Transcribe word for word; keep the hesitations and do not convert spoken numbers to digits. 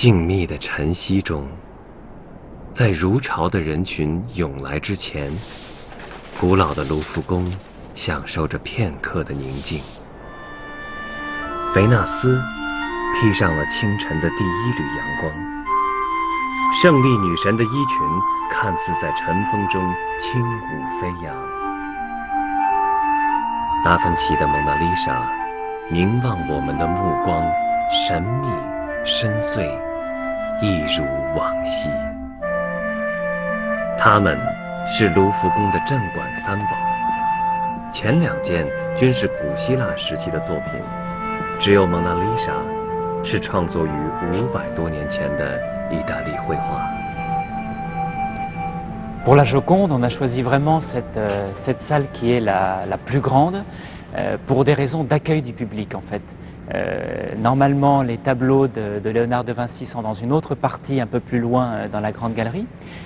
静谧的晨曦中，在如潮的人群涌来之前，古老的卢浮宫享受着片刻的宁静。维纳斯披上了清晨的第一缕阳光，胜利女神的衣裙看似在晨风中轻舞飞扬。达芬奇的蒙娜丽莎凝望我们的目光，神秘深邃，一如往昔。它们是卢浮宫的镇馆三宝，前两件均是古希腊时期的作品，只有蒙娜丽莎是创作于五百多年前的意大利绘画。 Pour la Joconde, on a choisi vraiment cette, euh, cette salle qui est la, la plus grande euh, pour des raisons d'accueil du public en fait. Euh, normalement, les tableaux de, de Léonard de Vinci sont dans une autre partie un peu plus loin euh, dans la grande galerie.